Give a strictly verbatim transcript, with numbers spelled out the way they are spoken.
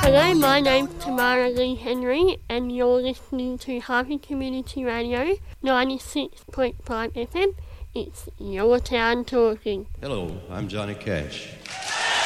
Hello, my name's Tamara Lee Henry and you're listening to Harvey Community Radio ninety-six point five F M. It's your town talking. Hello, I'm Johnny Cash.